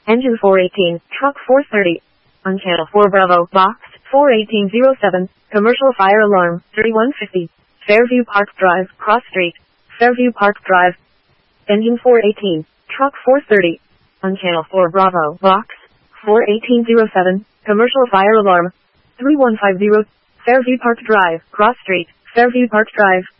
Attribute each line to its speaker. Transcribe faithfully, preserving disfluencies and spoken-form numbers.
Speaker 1: Engine four eighteen, truck four thirty. On channel four Bravo, box four eighteen oh seven, commercial fire alarm, thirty-one fifty. Fairview Park Drive, Cross Street. Fairview Park Drive. Engine four eighteen, truck four thirty. On channel four Bravo, box four eighteen oh seven, commercial fire alarm, thirty-one fifty. Fairview Park Drive, Cross Street. Fairview Park Drive.